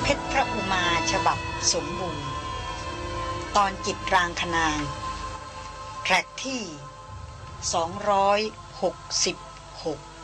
ชรพระอุมาฉบับสมบูรณ์ตอนจิตรางคนางแทร็กที่266